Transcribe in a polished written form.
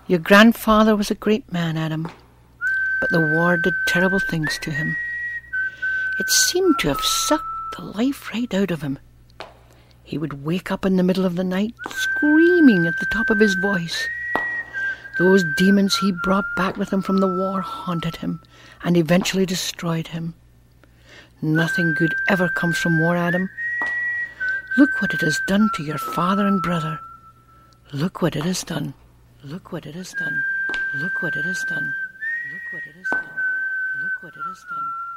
Your grandfather was a great man, Adam, but the war did terrible things to him. It seemed to have sucked the life right out of him. He would wake up in the middle of the night, screaming at the top of his voice. Those demons he brought back with him from the war haunted him and eventually destroyed him. Nothing good ever comes from war, Adam. Look what it has done to your father and brother. Look what it has done. Look what it has done. Look what it has done. Look what it has done. Look what it has done.